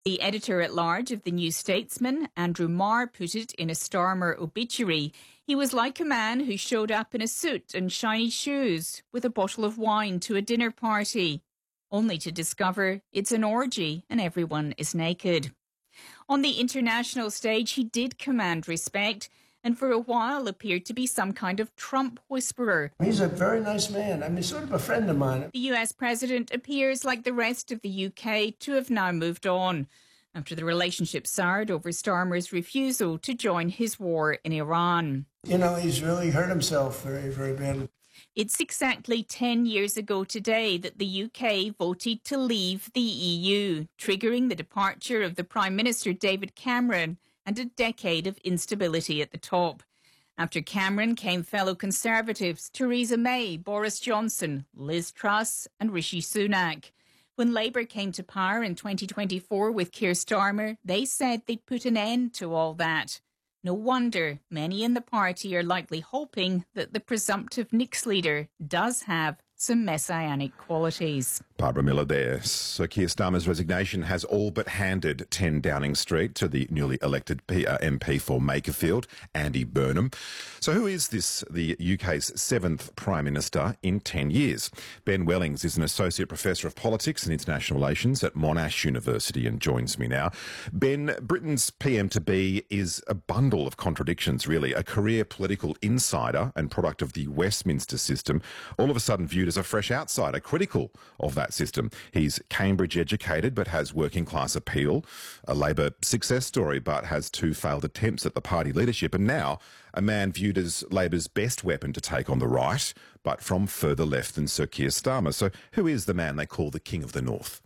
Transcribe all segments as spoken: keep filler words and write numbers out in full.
The editor-at-large of the New Statesman, Andrew Marr, put it in a Starmer obituary. He was like a man who showed up in a suit and shiny shoes with a bottle of wine to a dinner party, only to discover it's an orgy and everyone is naked. On the international stage, he did command respect and for a while appeared to be some kind of Trump whisperer. He's a very nice man. I mean, sort of a friend of mine. The U S president appears, like the rest of the U K, to have now moved on after the relationship soured over Starmer's refusal to join his war in Iran. You know, he's really hurt himself very, very badly. It's exactly ten years ago today that the U K voted to leave the E U, triggering the departure of the Prime Minister David Cameron and a decade of instability at the top. After Cameron came fellow Conservatives Theresa May, Boris Johnson, Liz Truss and Rishi Sunak. When Labour came to power in twenty twenty-four with Keir Starmer, they said they'd put an end to all that. No wonder many in the party are likely hoping that the presumptive Nix leader does have some messianic qualities. Barbara Miller there. So Keir Starmer's resignation has all but handed ten Downing Street to the newly elected P- uh, M P for Makerfield, Andy Burnham. So who is this, the U K's seventh Prime Minister in ten years? Ben Wellings is an Associate Professor of Politics and International Relations at Monash University and joins me now. Ben, Britain's P M to be is a bundle of contradictions, really. A career political insider and product of the Westminster system, all of a sudden viewed as a fresh outsider, critical of that system. He's Cambridge educated but has working class appeal, a Labor success story but has two failed attempts at the party leadership, and now a man viewed as Labor's best weapon to take on the right, but from further left than Sir Keir Starmer. So who is the man they call the King of the North?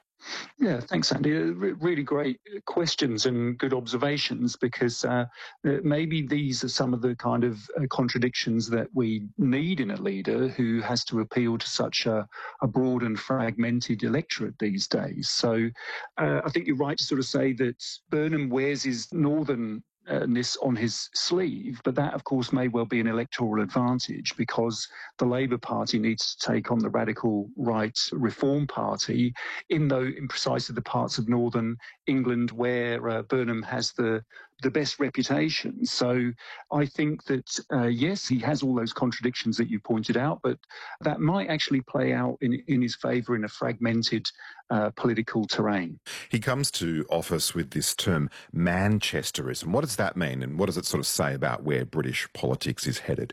Yeah, thanks, Andy. Uh, re- really great questions and good observations, because uh, maybe these are some of the kind of uh, contradictions that we need in a leader who has to appeal to such a, a broad and fragmented electorate these days. So uh, I think you're right to sort of say that Burnham wears his northern Uh, ness on his sleeve, but that of course may well be an electoral advantage, because the Labour Party needs to take on the radical right Reform Party in though in precisely the parts of northern England where uh, Burnham has the the best reputation. So I think that uh, yes, he has all those contradictions that you pointed out, but that might actually play out in in his favour in a fragmented uh, political terrain. He comes to office with this term Manchesterism. What does that mean, and what does it sort of say about where British politics is headed?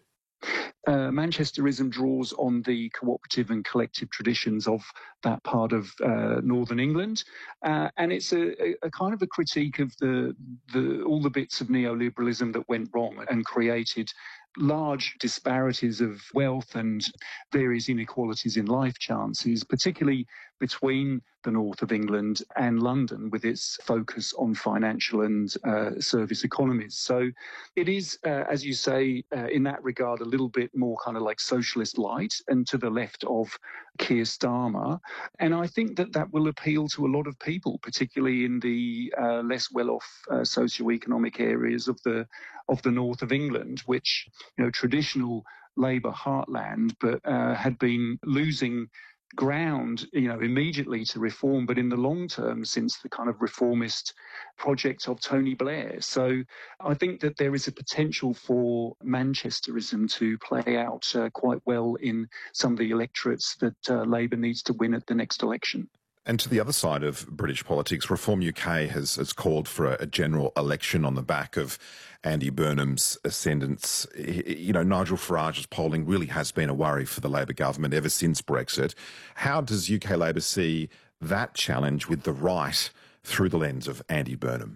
Uh, Manchesterism draws on the cooperative and collective traditions of that part of uh, northern England, uh, and it's a, a, a kind of a critique of the, the all the bits of neoliberalism that went wrong and created large disparities of wealth and various inequalities in life chances, particularly between the north of England and London, with its focus on financial and uh, service economies. So it is, uh, as you say, uh, in that regard, a little bit more kind of like socialist light and to the left of Keir Starmer. And I think that that will appeal to a lot of people, particularly in the uh, less well-off uh, socioeconomic areas of the of the north of England, which, you know, traditional Labour heartland, but uh, had been losing ground, you know, immediately to reform, but in the long term since the kind of reformist project of Tony Blair. So I think that there is a potential for Manchesterism to play out uh, quite well in some of the electorates that uh, Labour needs to win at the next election. And to the other side of British politics, Reform U K has, has called for a, a general election on the back of Andy Burnham's ascendance. You know, Nigel Farage's polling really has been a worry for the Labor government ever since Brexit. How does U K Labor see that challenge with the right through the lens of Andy Burnham?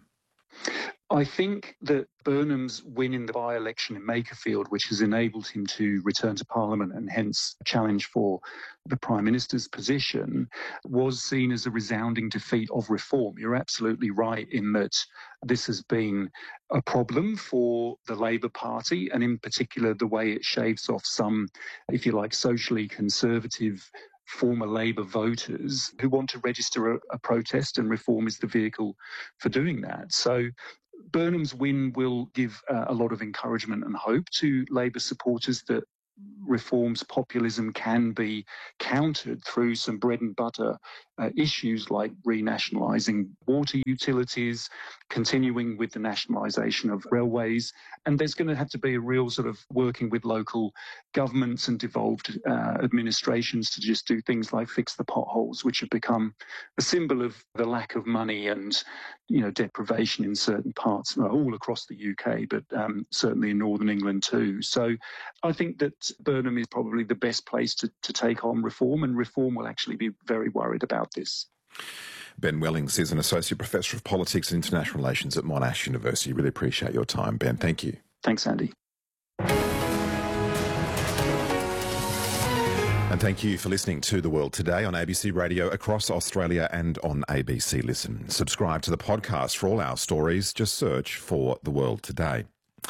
I think that Burnham's win in the by-election in Makerfield, which has enabled him to return to Parliament and hence challenge for the Prime Minister's position, was seen as a resounding defeat of reform. You're absolutely right in that this has been a problem for the Labour Party, and in particular the way it shaves off some, if you like, socially conservative former Labour voters who want to register a, a protest, and reform is the vehicle for doing that. So Burnham's win will give uh, a lot of encouragement and hope to Labour supporters that reforms, populism can be countered through some bread and butter uh, issues like renationalising water utilities, continuing with the nationalisation of railways. And there's going to have to be a real sort of working with local governments and devolved uh, administrations to just do things like fix the potholes, which have become a symbol of the lack of money and, you know, deprivation in certain parts, all across the U K, but um, certainly in Northern England too. So I think that Burnham is probably the best place to, to take on reform, and reform will actually be very worried about this. Ben Wellings is an Associate Professor of Politics and International Relations at Monash University. Really appreciate your time, Ben. Thank you. Thanks, Andy. And thank you for listening to The World Today on A B C Radio across Australia and on A B C Listen. Subscribe to the podcast for all our stories. Just search for The World Today.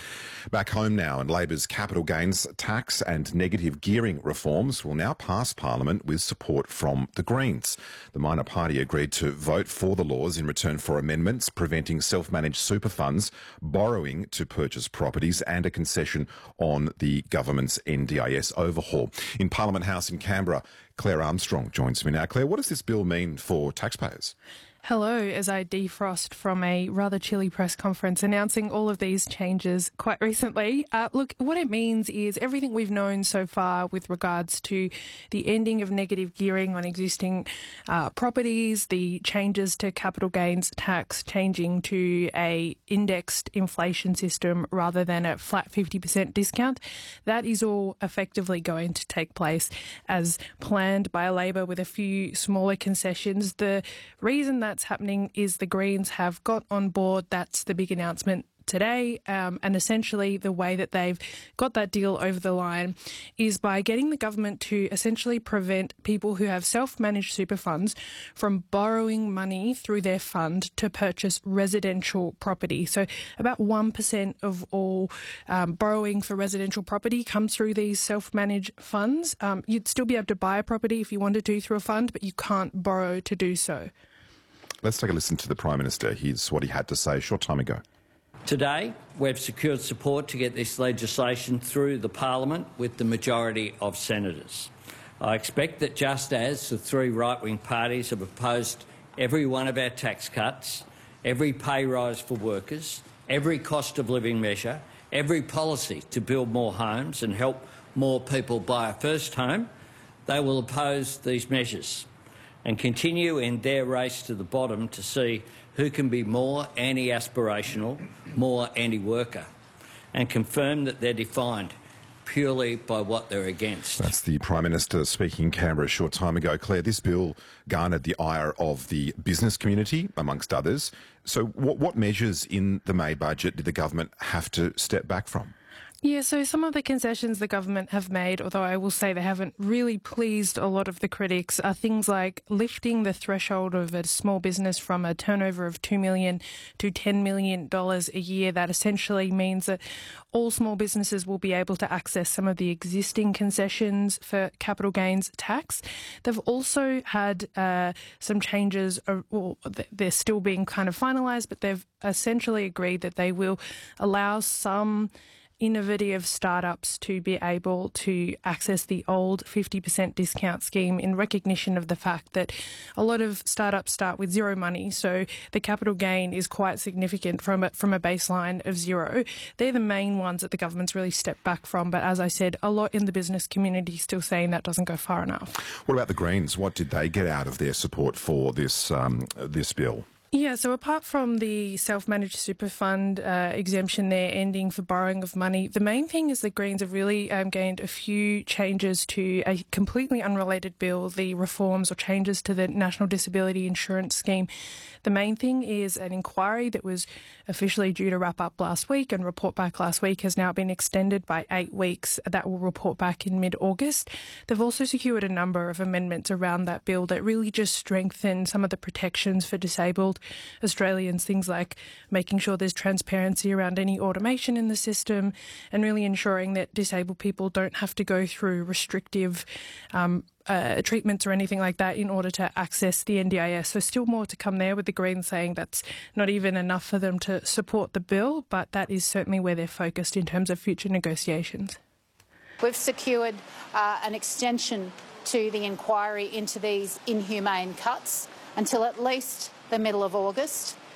Back home now, and Labor's capital gains tax and negative gearing reforms will now pass Parliament with support from the Greens. The minor party agreed to vote for the laws in return for amendments preventing self-managed super funds borrowing to purchase properties and a concession on the government's N D I S overhaul. In Parliament House in Canberra, Claire Armstrong joins me now. Claire, what does this bill mean for taxpayers? Hello, as I defrost from a rather chilly press conference announcing all of these changes quite recently. Uh, look, what it means is everything we've known so far with regards to the ending of negative gearing on existing uh, properties, the changes to capital gains tax, changing to a indexed inflation system rather than a flat fifty percent discount. That is all effectively going to take place as planned by Labor with a few smaller concessions. The reason that What's happening is the Greens have got on board. That's the big announcement today, um, and essentially the way that they've got that deal over the line is by getting the government to essentially prevent people who have self-managed super funds from borrowing money through their fund to purchase residential property. So about one percent of all um, borrowing for residential property comes through these self-managed funds. Um, you'd still be able to buy a property if you wanted to through a fund, but you can't borrow to do so. Let's take a listen to the Prime Minister. Here's what he had to say a short time ago. Today, we've secured support to get this legislation through the Parliament with the majority of senators. I expect that just as the three right-wing parties have opposed every one of our tax cuts, every pay rise for workers, every cost of living measure, every policy to build more homes and help more people buy a first home, they will oppose these measures and continue in their race to the bottom to see who can be more anti-aspirational, more anti-worker, and confirm that they're defined purely by what they're against. That's the Prime Minister speaking in Canberra a short time ago. Claire, this bill garnered the ire of the business community, amongst others. So what, what measures in the May budget did the government have to step back from? Yeah, so some of the concessions the government have made, although I will say they haven't really pleased a lot of the critics, are things like lifting the threshold of a small business from a turnover of two million dollars to ten million dollars a year. That essentially means that all small businesses will be able to access some of the existing concessions for capital gains tax. They've also had uh, some changes, uh, well, they're still being kind of finalised, but they've essentially agreed that they will allow some innovative startups to be able to access the old fifty percent discount scheme in recognition of the fact that a lot of startups start with zero money, so the capital gain is quite significant from a, from a baseline of zero. They're the main ones that the government's really stepped back from, but as I said, a lot in the business community still saying that doesn't go far enough. What about the Greens? What did they get out of their support for this um, this bill? Yeah, so apart from the self-managed super fund uh, exemption there ending for borrowing of money, the main thing is the Greens have really um, gained a few changes to a completely unrelated bill, the reforms or changes to the National Disability Insurance Scheme. The main thing is an inquiry that was officially due to wrap up last week and report back last week has now been extended by eight weeks. That will report back in mid-August. They've also secured a number of amendments around that bill that really just strengthen some of the protections for disabled Australians, things like making sure there's transparency around any automation in the system and really ensuring that disabled people don't have to go through restrictive um, uh, treatments or anything like that in order to access the N D I S. So still more to come there, with the Greens saying that's not even enough for them to support the bill, but that is certainly where they're focused in terms of future negotiations. We've secured uh, an extension to the inquiry into these inhumane cuts until at least the middle of August.